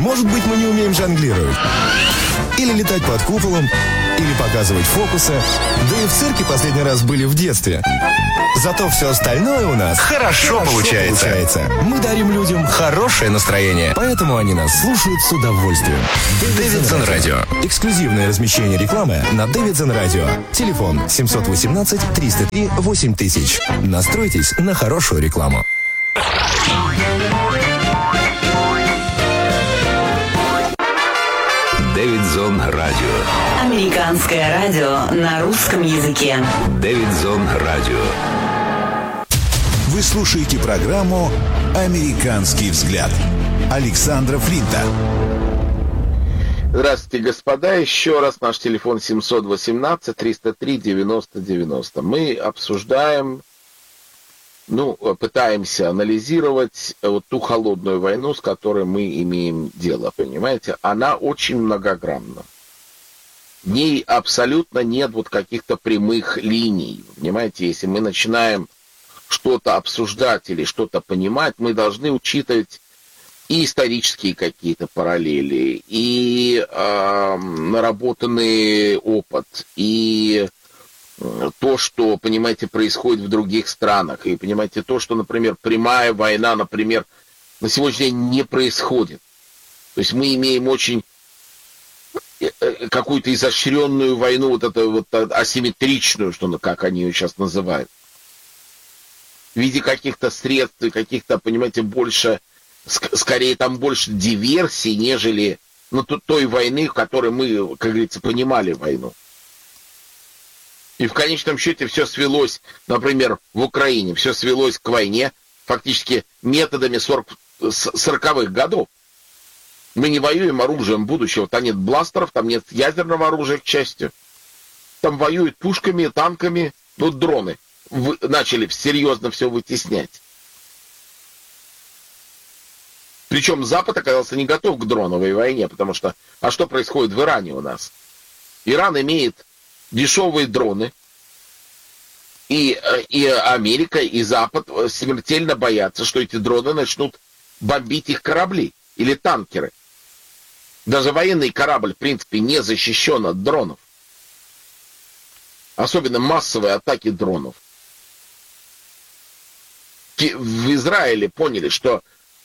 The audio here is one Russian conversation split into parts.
Может быть, мы не умеем жонглировать. Или летать под куполом, или показывать фокусы. Да и в цирке последний раз были в детстве. Зато все остальное у нас хорошо получается. Мы дарим людям хорошее настроение, поэтому они нас слушают с удовольствием. Дэвидсон Радио. Эксклюзивное размещение рекламы на Дэвидсон Радио. Телефон 718-303-8000. Настройтесь на хорошую рекламу. Дэвидсон Радио. Американское радио на русском языке. Дэвидсон Радио. Вы слушаете программу «Американский взгляд» Александра Флинта. Здравствуйте, господа. Еще раз наш телефон 718-303-90-90. Мы обсуждаем, пытаемся анализировать вот ту холодную войну, с которой мы имеем дело, понимаете? Она очень многогранна. В ней абсолютно нет вот каких-то прямых линий, понимаете? Если мы начинаем что-то обсуждать или что-то понимать, мы должны учитывать и исторические какие-то параллели, и наработанный опыт, и то, что, понимаете, происходит в других странах, и, понимаете, то, что, например, прямая война, например, на сегодняшний день не происходит. То есть мы имеем очень какую-то изощренную войну, вот эту вот асимметричную, как они ее сейчас называют, в виде каких-то средств, каких-то, понимаете, больше, скорее там больше диверсий, нежели той войны, в которой мы, как говорится, понимали войну. И в конечном счете все свелось, например, в Украине, все свелось к войне фактически методами 40-х годов. Мы не воюем оружием будущего, там нет бластеров, там нет ядерного оружия, к счастью. Там воюют пушками, танками, дроны. Начали серьезно все вытеснять. Причем Запад оказался не готов к дроновой войне, потому что... А что происходит в Иране у нас? Иран имеет дешевые дроны, и Америка, и Запад смертельно боятся, что эти дроны начнут бомбить их корабли или танкеры. Даже военный корабль, в принципе, не защищен от дронов. Особенно массовые атаки дронов. В Израиле поняли, что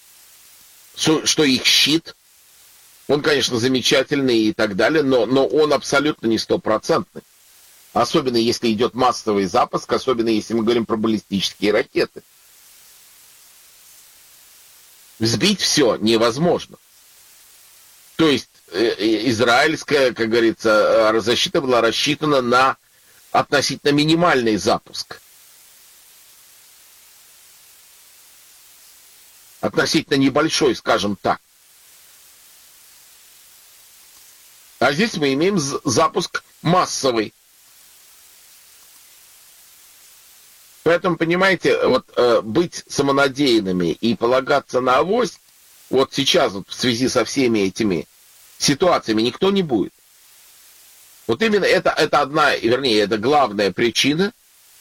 их щит, он, конечно, замечательный и так далее, но он абсолютно не стопроцентный. Особенно если идет массовый запуск, особенно если мы говорим про баллистические ракеты. Сбить все невозможно. То есть израильская, как говорится, защита была рассчитана на относительно минимальный запуск. Относительно небольшой, скажем так. А здесь мы имеем запуск массовый. Поэтому, понимаете, быть самонадеянными и полагаться на авось, вот сейчас в связи со всеми этими ситуациями никто не будет. Вот именно это это главная причина.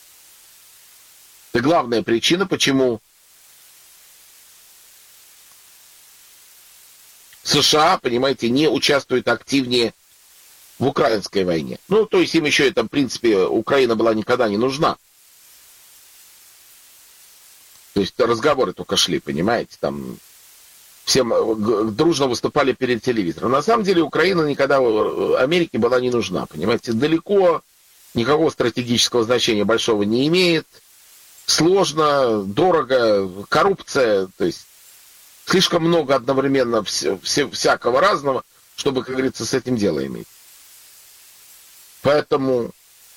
Это главная причина, почему США, понимаете, не участвуют активнее в украинской войне. То есть им еще это, в принципе, Украина была никогда не нужна. То есть разговоры только шли, понимаете, там всем дружно выступали перед телевизором. На самом деле Украина никогда Америке была не нужна, понимаете, далеко, никакого стратегического значения большого не имеет, сложно, дорого, коррупция, то есть слишком много одновременно всякого разного, чтобы, как говорится, с этим дело иметь. Поэтому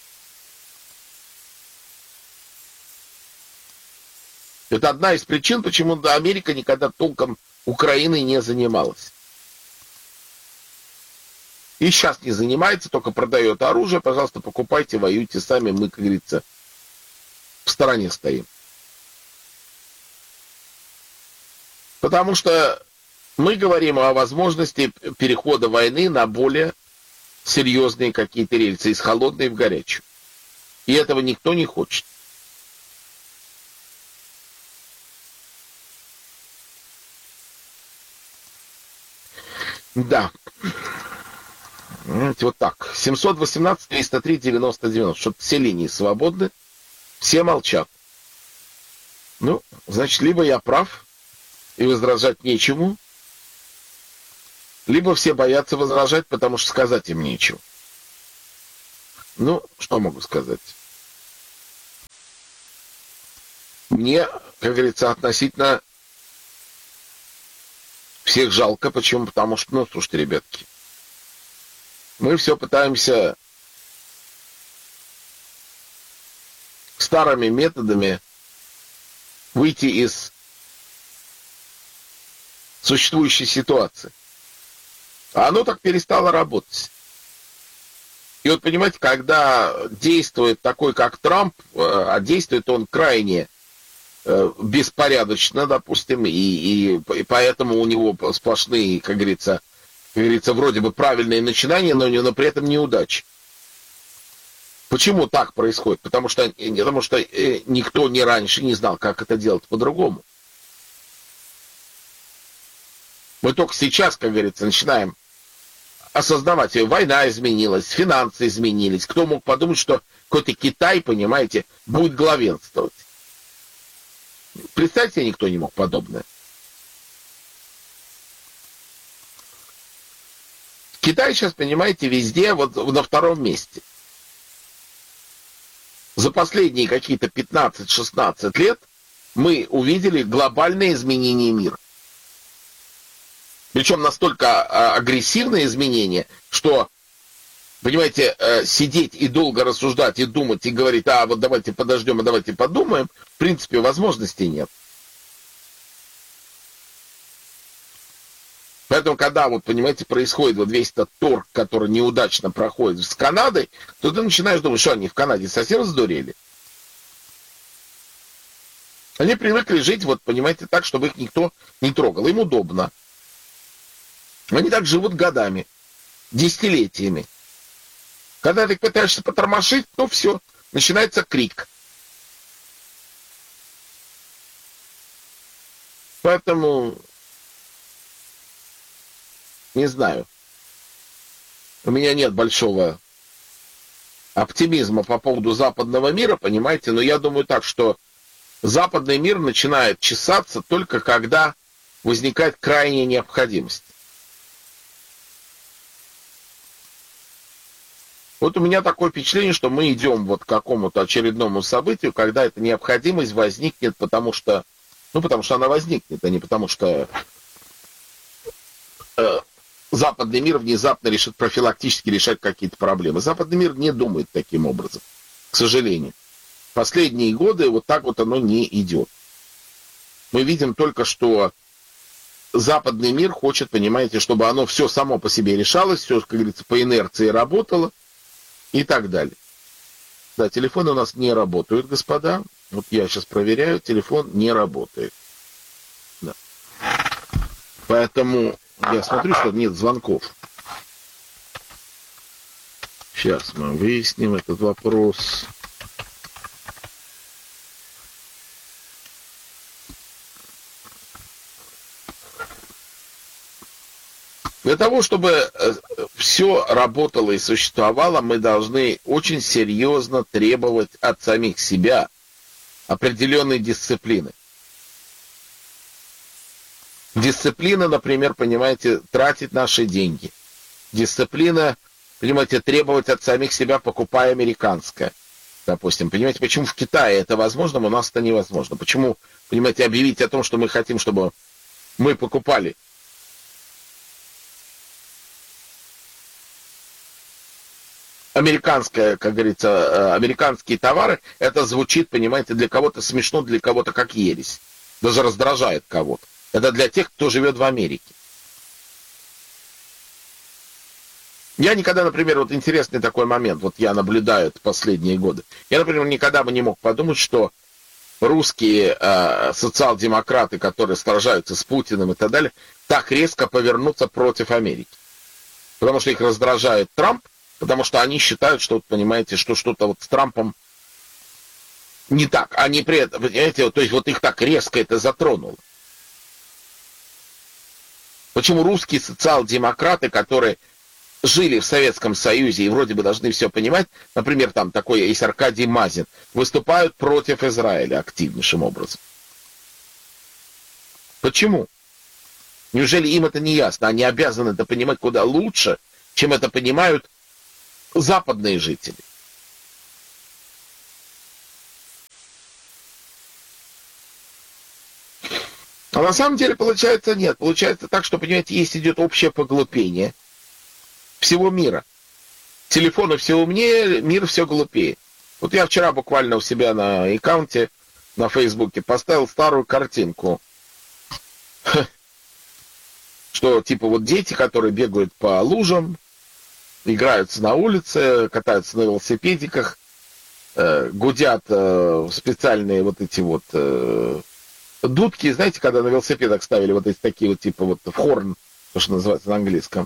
это одна из причин, почему Америка никогда толком Украиной не занималась. И сейчас не занимается, только продает оружие. Пожалуйста, покупайте, воюйте сами. Мы, как говорится, в стороне стоим. Потому что мы говорим о возможности перехода войны на более серьезные какие-то рельсы, из холодной в горячую. И этого никто не хочет. Да. Вот так. 718-303-90-90. Что-то все линии свободны. Все молчат. Ну, значит, либо я прав, и возражать нечему, либо все боятся возражать, потому что сказать им нечего. Ну, что могу сказать? Мне, как говорится, относительно всех жалко. Почему? Потому что, ну, слушайте, ребятки, мы все пытаемся старыми методами выйти из существующей ситуации. А оно так перестало работать. И вот, понимаете, когда действует такой, как Трамп, а действует он крайне беспорядочно, допустим, и поэтому у него сплошные, как говорится, вроде бы правильные начинания, но при этом неудачи. Почему так происходит? Потому что никто ни раньше не знал, как это делать по-другому. Мы только сейчас, как говорится, начинаем осознавать, война изменилась, финансы изменились. Кто мог подумать, что какой-то Китай, понимаете, будет главенствовать? Представьте себе, никто не мог подобное. Китай сейчас, понимаете, везде вот на втором месте. За последние какие-то 15-16 лет мы увидели глобальные изменения мира. Причем настолько агрессивные изменения, что, понимаете, сидеть и долго рассуждать, и думать, и говорить, вот давайте подождем, а давайте подумаем, в принципе, возможностей нет. Поэтому, когда, вот, понимаете, происходит вот весь этот торг, который неудачно проходит с Канадой, то ты начинаешь думать, что они в Канаде совсем сдурели. Они привыкли жить, вот, понимаете, так, чтобы их никто не трогал. Им удобно. Они так живут годами, десятилетиями. Когда ты пытаешься потормошить, ну все, начинается крик. Поэтому, не знаю, у меня нет большого оптимизма по поводу западного мира, понимаете, но я думаю так, что западный мир начинает чесаться только когда возникает крайняя необходимость. Вот у меня такое впечатление, что мы идем вот к какому-то очередному событию, когда эта необходимость возникнет, потому что она возникнет, а не потому что западный мир внезапно решит профилактически решать какие-то проблемы. Западный мир не думает таким образом, к сожалению. Последние годы вот так вот оно не идет. Мы видим только, что западный мир хочет, понимаете, чтобы оно все само по себе решалось, все, как говорится, по инерции работало. И так далее. Да, телефоны у нас не работают, господа. Вот я сейчас проверяю, телефон не работает. Да. Поэтому я смотрю, что нет звонков. Сейчас мы выясним этот вопрос. Для того, чтобы все работало и существовало, мы должны очень серьезно требовать от самих себя определенной дисциплины. Дисциплина, например, понимаете, тратить наши деньги. Дисциплина, понимаете, требовать от самих себя, покупая американское. Допустим, понимаете, почему в Китае это возможно, а у нас это невозможно. Почему, понимаете, объявить о том, что мы хотим, чтобы мы покупали американское, как говорится, американские товары, это звучит, понимаете, для кого-то смешно, для кого-то как ересь. Даже раздражает кого-то. Это для тех, кто живет в Америке. Я никогда, например, вот интересный такой момент, вот я наблюдаю это последние годы. Я, например, никогда бы не мог подумать, что русские социал-демократы, которые сражаются с Путиным и так далее, так резко повернутся против Америки. Потому что их раздражает Трамп, потому что они считают, что, понимаете, что что-то вот с Трампом не так. Они при этом, понимаете, то есть вот их так резко это затронуло. Почему русские социал-демократы, которые жили в Советском Союзе и вроде бы должны все понимать, например, там такой есть Аркадий Мазин, выступают против Израиля активнейшим образом? Почему? Неужели им это не ясно? Они обязаны это понимать куда лучше, чем это понимают западные жители. А на самом деле получается нет. Получается так, что, понимаете, есть идет общее поглупение всего мира. Телефоны все умнее, мир все глупее. Вот я вчера буквально у себя на аккаунте на Фейсбуке поставил старую картинку. Что типа вот дети, которые бегают по лужам, играются на улице, катаются на велосипедиках, гудят специальные вот эти вот дудки, знаете, когда на велосипедах ставили вот эти такие вот типа вот в хорн, то, что называется на английском.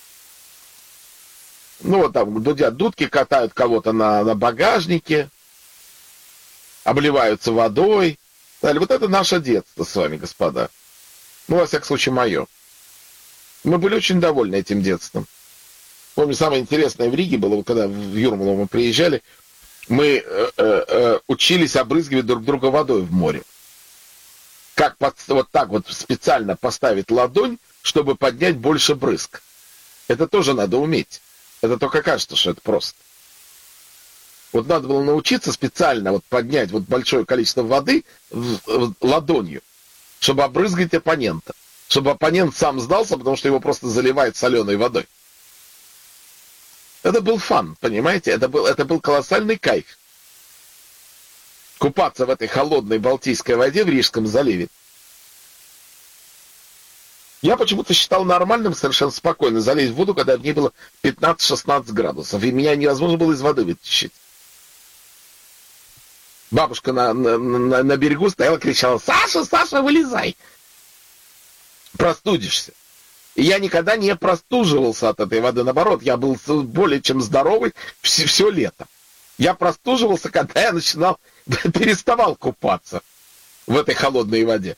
Ну вот там дудят дудки, катают кого-то на багажнике, обливаются водой. Вот это наше детство с вами, господа. Ну, во всяком случае, мое. Мы были очень довольны этим детством. Помню, самое интересное в Риге было, когда в Юрмалу мы приезжали, мы учились обрызгивать друг друга водой в море. Как вот так вот специально поставить ладонь, чтобы поднять больше брызг. Это тоже надо уметь. Это только кажется, что это просто. Вот надо было научиться специально вот поднять вот большое количество воды ладонью, чтобы обрызгать оппонента. Чтобы оппонент сам сдался, потому что его просто заливает соленой водой. Это был фан, понимаете? Это был колоссальный кайф. Купаться в этой холодной Балтийской воде в Рижском заливе. Я почему-то считал нормальным совершенно спокойно залезть в воду, когда в ней было 15-16 градусов, и меня невозможно было из воды вытащить. Бабушка на берегу стояла, кричала: «Саша, Саша, вылезай! Простудишься!» И я никогда не простуживался от этой воды, наоборот, я был более чем здоровый все лето. Я простуживался, когда я переставал купаться в этой холодной воде.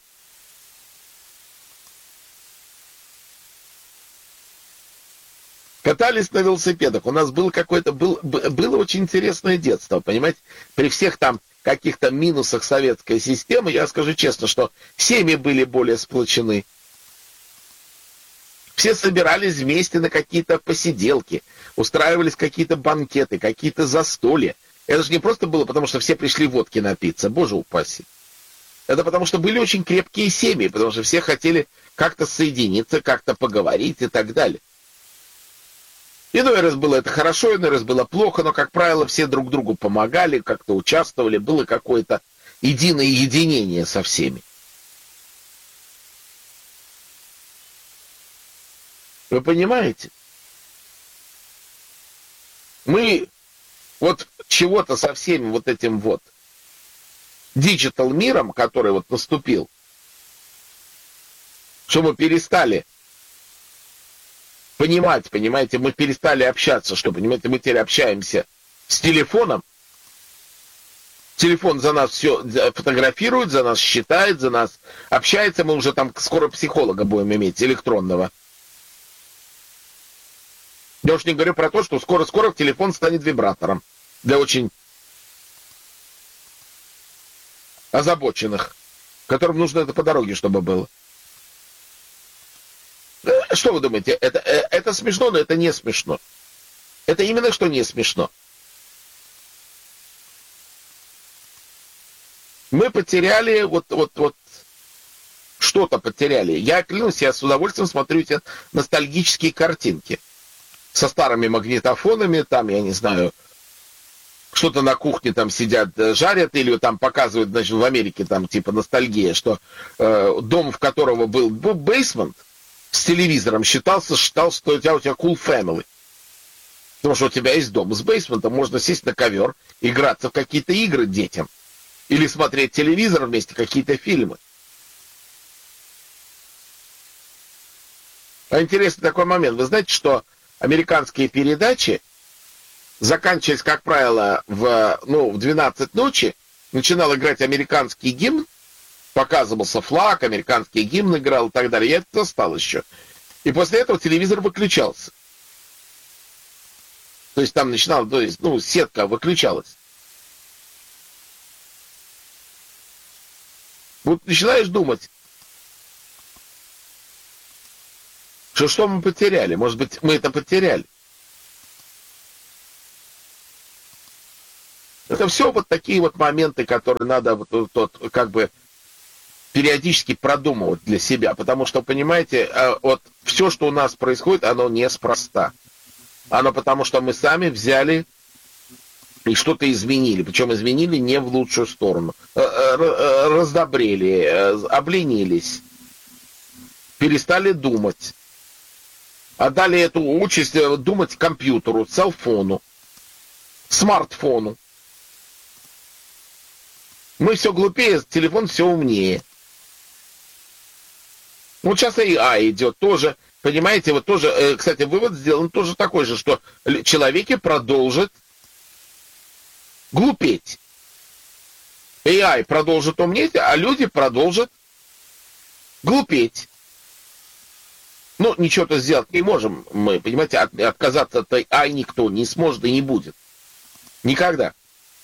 Катались на велосипедах. У нас было очень интересное детство, понимаете? При всех там каких-то минусах советской системы, я скажу честно, что семьи были более сплочены. Все собирались вместе на какие-то посиделки, устраивались какие-то банкеты, какие-то застолья. Это же не просто было потому, что все пришли водки напиться, боже упаси. Это потому, что были очень крепкие семьи, потому что все хотели как-то соединиться, как-то поговорить и так далее. Иной раз было это хорошо, иной раз было плохо, но, как правило, все друг другу помогали, как-то участвовали, было какое-то единое единение со всеми. Вы понимаете? Мы вот чего-то со всеми вот этим вот диджитал миром, который вот наступил, что мы перестали понимать, понимаете, мы перестали общаться, что, понимаете, мы теперь общаемся с телефоном. Телефон за нас все фотографирует, за нас считает, за нас общается, мы уже там скоро психолога будем иметь, электронного. Я уж не говорю про то, что скоро-скоро телефон станет вибратором для очень озабоченных, которым нужно это по дороге, чтобы было. Что вы думаете, это смешно, но это не смешно. Это именно что не смешно. Мы потеряли вот что-то потеряли. Я клянусь, я с удовольствием смотрю эти ностальгические картинки со старыми магнитофонами, там, я не знаю, что-то на кухне там сидят, жарят, или там показывают, значит, в Америке там типа ностальгия, что дом, в которого был бейсмент с телевизором, считал, что у тебя cool family. Потому что у тебя есть дом с бейсментом, можно сесть на ковер, играться в какие-то игры детям. Или смотреть телевизор вместе, какие-то фильмы. А интересный такой момент. Вы знаете, что американские передачи, заканчиваясь, как правило, в 12 ночи, начинал играть американский гимн, показывался флаг, американский гимн играл и так далее. Я это застал еще. И после этого телевизор выключался. То есть там сетка выключалась. Вот начинаешь думать, что мы потеряли. Может быть, мы это потеряли. Это все вот такие вот моменты, которые надо периодически продумывать для себя. Потому что, понимаете, вот все, что у нас происходит, оно неспроста. Оно потому, что мы сами взяли и что-то изменили. Причем изменили не в лучшую сторону. Раздобрели, обленились, перестали думать. Отдали эту участь думать компьютеру, селфону, смартфону. Мы все глупее, телефон все умнее. Вот сейчас AI идет тоже, понимаете, вот тоже, кстати, вывод сделан тоже такой же, что человеки продолжат глупеть. AI продолжит умнеть, а люди продолжат глупеть. Ну, ничего-то сделать не можем мы, понимаете, отказаться от AI никто не сможет и не будет. Никогда.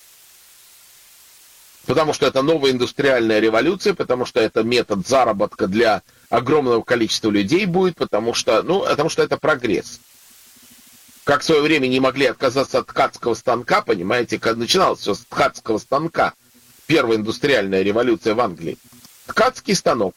Потому что это новая индустриальная революция, потому что это метод заработка для огромного количества людей будет, потому что это прогресс. Как в свое время не могли отказаться от ткацкого станка, понимаете, когда начиналось все с ткацкого станка, первая индустриальная революция в Англии. Ткацкий станок.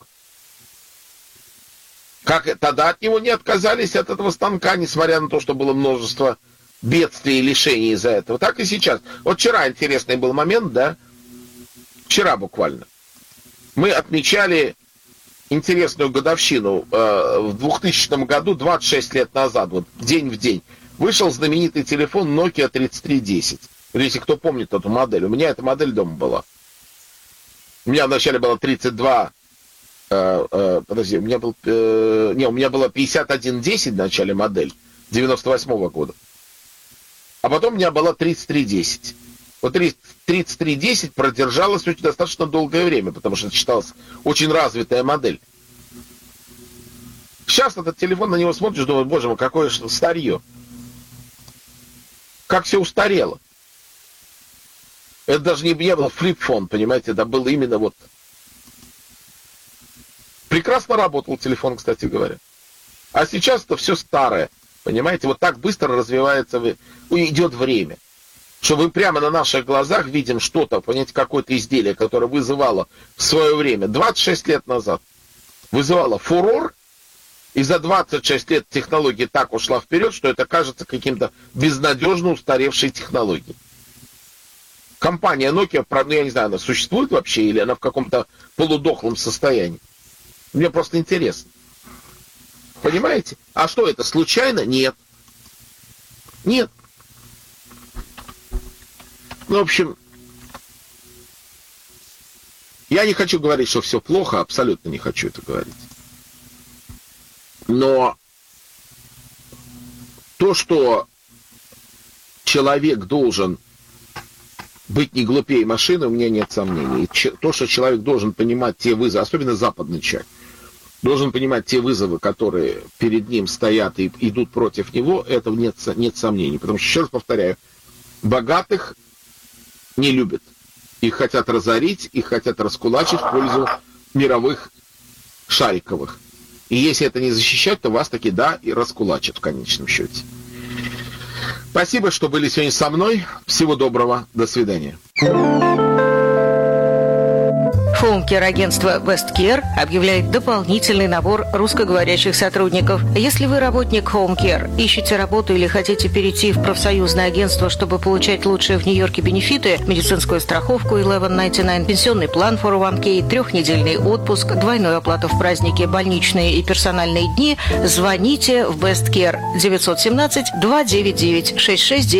Как тогда от него не отказались, от этого станка, несмотря на то, что было множество бедствий и лишений из-за этого. Так и сейчас. Вот вчера интересный был момент, да, вчера буквально. Мы отмечали интересную годовщину. В 2000 году, 26 лет назад, вот день в день, вышел знаменитый телефон Nokia 3310. Если кто помнит эту модель. У меня эта модель дома была. У меня вначале было 32... у меня было 5110 в начале модель, 98 года. А потом у меня была 3310. Вот 3310 продержалась очень достаточно долгое время, потому что это считалась очень развитая модель. Сейчас этот телефон, на него смотришь, думаешь, боже мой, какое старье. Как все устарело. Это даже не был флип-фон, понимаете, это был именно вот... Прекрасно работал телефон, кстати говоря. А сейчас это все старое. Понимаете, вот так быстро развивается, идет время. Что мы прямо на наших глазах видим что-то, понимаете, какое-то изделие, которое вызывало в свое время, 26 лет назад, вызывало фурор, и за 26 лет технология так ушла вперед, что это кажется каким-то безнадежно устаревшей технологией. Компания Nokia, я не знаю, она существует вообще, или она в каком-то полудохлом состоянии. Мне просто интересно. Понимаете? А что это, случайно? Нет. Нет. Ну, в общем, я не хочу говорить, что все плохо, абсолютно не хочу это говорить. Но то, что человек должен быть не глупее машины, у меня нет сомнений. То, что человек должен понимать те вызовы, особенно западный человек, должен понимать те вызовы, которые перед ним стоят и идут против него, этого нет сомнений. Потому что, еще раз повторяю, богатых не любят. Их хотят разорить, их хотят раскулачить в пользу мировых шариковых. И если это не защищать, то вас таки и раскулачат в конечном счете. Спасибо, что были сегодня со мной. Всего доброго. До свидания. Хоум-кер-агентство Westcare объявляет дополнительный набор русскоговорящих сотрудников. Если вы работник Home Care, ищете работу или хотите перейти в профсоюзное агентство, чтобы получать лучшие в Нью-Йорке бенефиты, медицинскую страховку 1199, пенсионный план 401k, 3-недельный отпуск, двойную оплату в праздники, больничные и персональные дни, звоните в Westcare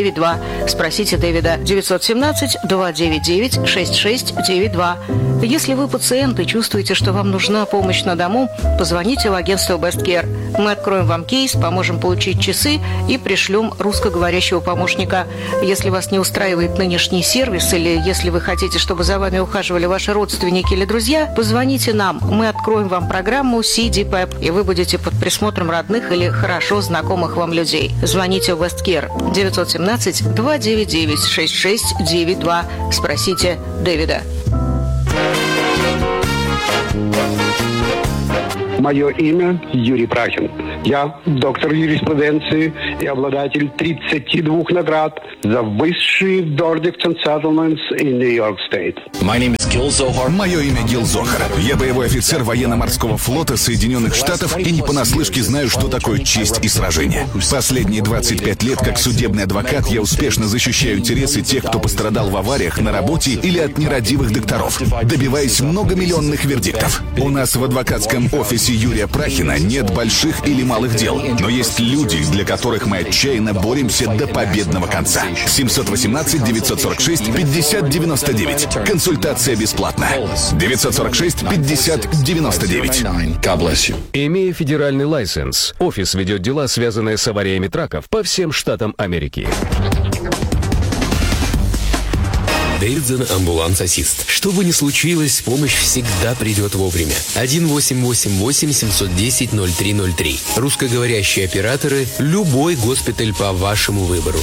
917-299-6692. Спросите Дэвида 917-299-6692. Если Если вы пациент и чувствуете, что вам нужна помощь на дому, позвоните в агентство Best Care. Мы откроем вам кейс, поможем получить часы и пришлем русскоговорящего помощника. Если вас не устраивает нынешний сервис или если вы хотите, чтобы за вами ухаживали ваши родственники или друзья, позвоните нам. Мы откроем вам программу CDPEP, и вы будете под присмотром родных или хорошо знакомых вам людей. Звоните в Best Care 917-299-6692. Спросите Дэвида. Мое имя Юрий Прахин. Я доктор юриспруденции и обладатель 32 наград за высшие verdicts and settlements in New York State. Мое имя Гил Зохар. Я боевой офицер военно-морского флота Соединенных Штатов и не понаслышке знаю, что такое честь и сражение. Последние 25 лет как судебный адвокат я успешно защищаю интересы тех, кто пострадал в авариях на работе или от нерадивых докторов, добиваясь многомиллионных вердиктов. У нас в адвокатском офисе Юрия Прахина нет больших или малых дел, но есть люди, для которых мы отчаянно боремся до победного конца. 718-946-5099. Консультация бесплатна. 946-5099. Имея федеральный лайсенс, офис ведет дела, связанные с авариями траков по всем штатам Америки. Дэвидсон амбуланс-ассист. Что бы ни случилось, помощь всегда придет вовремя. 1-888-710-0303. Русскоговорящие операторы. Любой госпиталь по вашему выбору.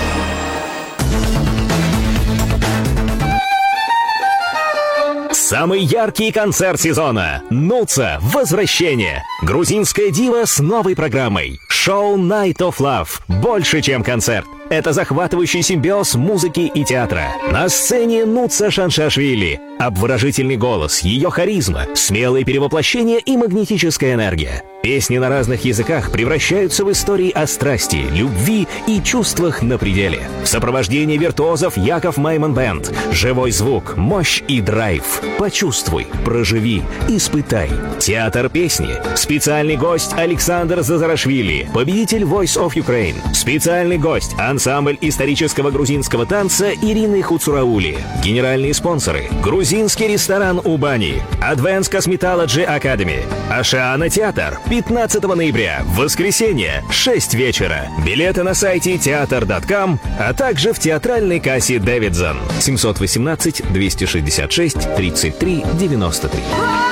Самый яркий концерт сезона. Нуца. Возвращение. Грузинская дива с новой программой. Шоу Night of Love. Больше, чем концерт. Это захватывающий симбиоз музыки и театра. На сцене Нуца Шаншашвили. Обворожительный голос, ее харизма, смелые перевоплощения и магнетическая энергия. Песни на разных языках превращаются в истории о страсти, любви и чувствах на пределе. В сопровождении виртуозов Яков Майман Бэнд. Живой звук, мощь и драйв. Почувствуй, проживи, испытай. Театр песни. Специальный гость Александр Зазарашвили, победитель Voice of Ukraine. Специальный гость ансамбль исторического грузинского танца Ирины Хуцураули. Генеральные спонсоры. Грузинский ресторан Убани. Advanced Cosmetology Academy. Ашиана театр. 15 ноября, воскресенье, 6 вечера. Билеты на сайте театр.com, а также в театральной кассе Дэвидсон. 718-266-33-93.